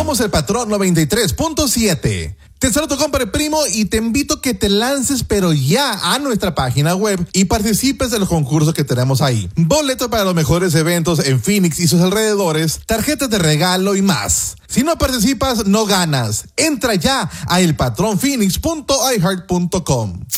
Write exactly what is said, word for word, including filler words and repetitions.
Somos el Patrón noventa y tres punto siete. Te saludo, compadre primo, y te invito a que te lances pero ya a nuestra página web y participes de los concursos que tenemos ahí. Boletos para los mejores eventos en Phoenix y sus alrededores, tarjetas de regalo y más. Si no participas, no ganas. Entra ya a el patrón phoenix punto i heart punto com.